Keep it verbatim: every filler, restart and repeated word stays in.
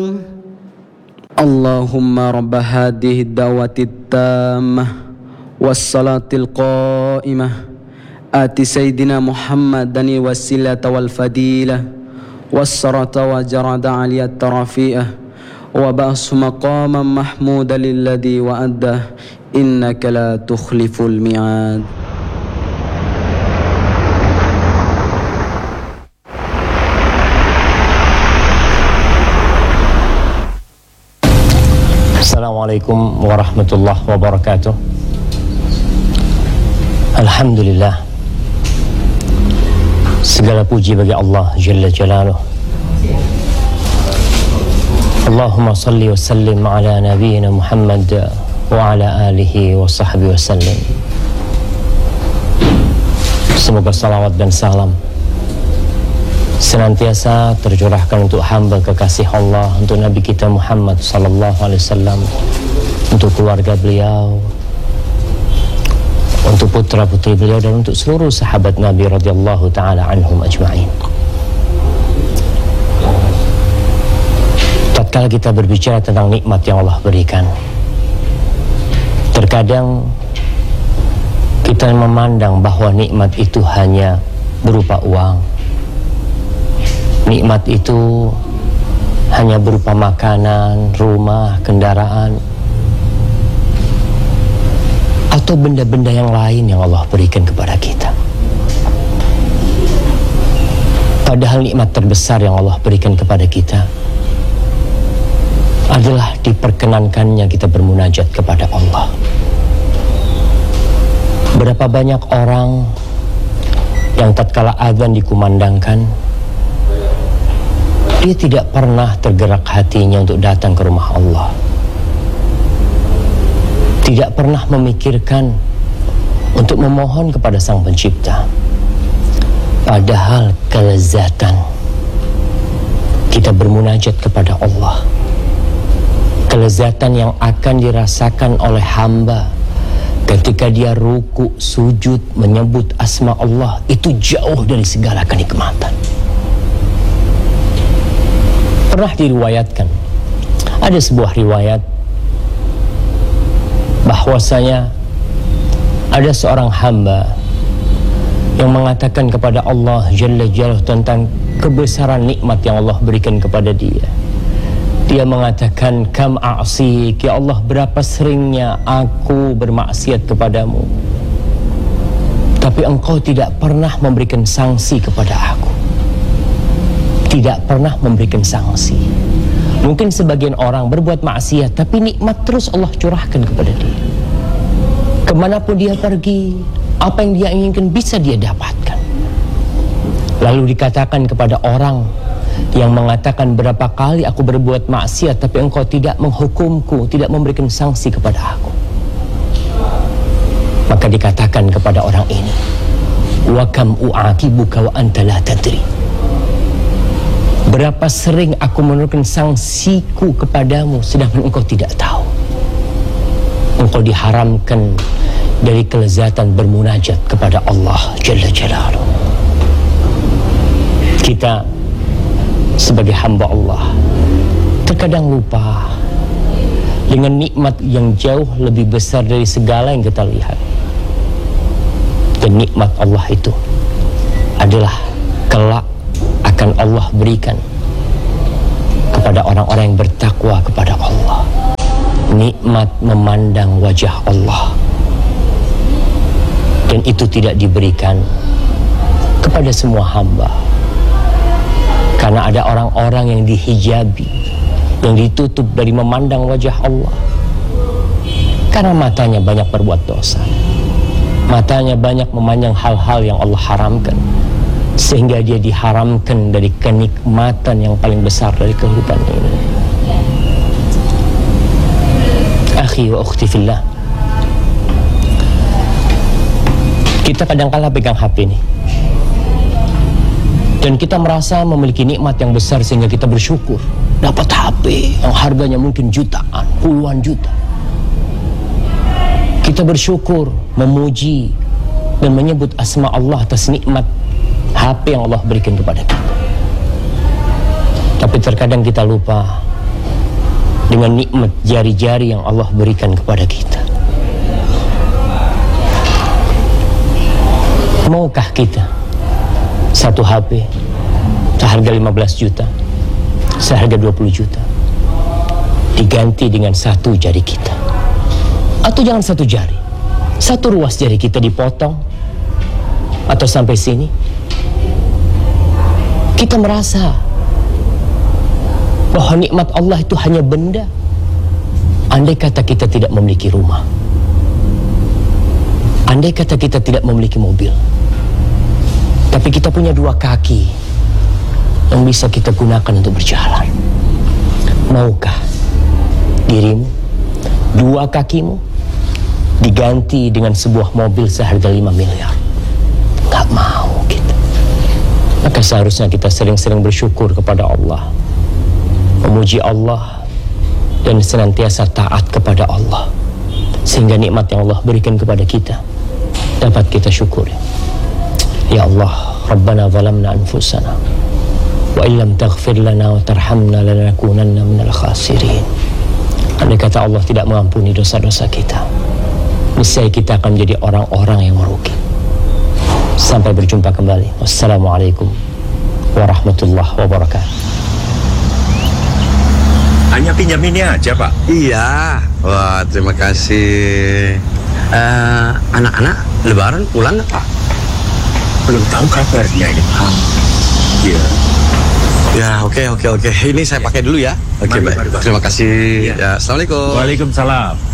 Allahumma rabba hadhihi ad-da'wati at-tammah was-salati al-qa'imah ati sayyidina Muhammadan wasilata wal fadilah was-sarata wa jarada 'aliyat tarafi'ah wa ba'su maqaman mahmuda lilladhi wa'addah innaka la tukhliful mi'ad. Assalamualaikum warahmatullahi wabarakatuh. Alhamdulillah, segala puji bagi Allah Jalla Jalaluh. Allahumma salli wa sallim ala nabiyyina Muhammad wa ala alihi wa sahbihi wa sallim. Semoga salawat dan salam senantiasa tercurahkan untuk hamba kekasih Allah, untuk Nabi kita Muhammad sallallahu alaihi wasallam, untuk keluarga beliau, untuk putra-putri beliau, dan untuk seluruh sahabat Nabi radhiyallahu taala anhum ajma'in. Tatkala kita berbicara tentang nikmat yang Allah berikan, terkadang kita memandang bahwa nikmat itu hanya berupa uang. Nikmat itu hanya berupa makanan, rumah, kendaraan, atau benda-benda yang lain yang Allah berikan kepada kita. Padahal nikmat terbesar yang Allah berikan kepada kita adalah diperkenankannya kita bermunajat kepada Allah. Berapa banyak orang yang tatkala azan dikumandangkan, dia tidak pernah tergerak hatinya untuk datang ke rumah Allah. Tidak pernah memikirkan untuk memohon kepada Sang Pencipta. Padahal kelezatan kita bermunajat kepada Allah, kelezatan yang akan dirasakan oleh hamba ketika dia ruku, sujud, menyebut asma Allah, itu jauh dari segala kenikmatan. Pernah diriwayatkan, ada sebuah riwayat bahwasanya ada seorang hamba yang mengatakan kepada Allah Jalla Jalaluhu tentang kebesaran nikmat yang Allah berikan kepada dia. Dia mengatakan, kam a'sik, ya Allah, berapa seringnya aku bermaksiat kepadamu, tapi engkau tidak pernah memberikan sanksi kepada aku, tidak pernah memberikan sanksi. Mungkin sebagian orang berbuat maksiat, tapi nikmat terus Allah curahkan kepada dia. Kemanapun dia pergi, apa yang dia inginkan bisa dia dapatkan. Lalu dikatakan kepada orang yang mengatakan, berapa kali aku berbuat maksiat, tapi engkau tidak menghukumku, tidak memberikan sanksi kepada aku. Maka dikatakan kepada orang ini, wa kam u'aqibuka wa anta la tadri. Berapa sering aku menurunkan sanksiku kepadamu sedangkan engkau tidak tahu. Engkau diharamkan dari kelezatan bermunajat kepada Allah Jalla Jalaluhu. Kita sebagai hamba Allah terkadang lupa dengan nikmat yang jauh lebih besar dari segala yang kita lihat. Dan nikmat Allah itu adalah kelak akan Allah berikan kepada orang-orang yang bertakwa kepada Allah. Nikmat memandang wajah Allah, dan itu tidak diberikan kepada semua hamba, karena ada orang-orang yang dihijabi, yang ditutup dari memandang wajah Allah, karena matanya banyak berbuat dosa, matanya banyak memandang hal-hal yang Allah haramkan, sehingga dia diharamkan dari kenikmatan yang paling besar dari kehidupan ini. Akhi wa ukhti fillah, kita kadang-kala pegang H P nih, dan kita merasa memiliki nikmat yang besar sehingga kita bersyukur dapat H P yang harganya mungkin jutaan, puluhan juta. Kita bersyukur, memuji dan menyebut asma Allah atas nikmat H P yang Allah berikan kepada kita. Tapi terkadang kita lupa dengan nikmat jari-jari yang Allah berikan kepada kita. Maukah kita satu H P seharga lima belas juta, seharga dua puluh juta diganti dengan satu jari kita? Atau jangan satu jari, satu ruas jari kita dipotong, atau sampai sini kita merasa bahwa nikmat Allah itu hanya benda. Andai kata kita tidak memiliki rumah, andai kata kita tidak memiliki mobil, tapi kita punya dua kaki yang bisa kita gunakan untuk berjalan. Maukah dirimu, dua kakimu diganti dengan sebuah mobil seharga lima miliar? Gak mau kita. Maka seharusnya kita sering-sering bersyukur kepada Allah, memuji Allah, dan senantiasa taat kepada Allah, sehingga nikmat yang Allah berikan kepada kita dapat kita syukuri. Ya Allah, Rabbana zalamna anfusana wa illam taghfir lana wa tarhamna lanakunanna minal khasirin. Andai kata Allah tidak mengampuni dosa-dosa kita, niscaya kita akan menjadi orang-orang yang merugi. Sampai berjumpa kembali. Wassalamualaikum warahmatullahi wabarakatuh. Hanya pinjam ini aja, Pak. Iya. Wah, terima kasih. Eh, anak-anak lebaran pulang nggak, Pak? Belum tahu kabarnya ini, Pak. Iya. Ya, oke, oke, oke. Ini saya pakai dulu ya. Oke, Mari, baik. mari, Pak. Terima kasih. Iya. Ya, assalamualaikum. Waalaikumsalam.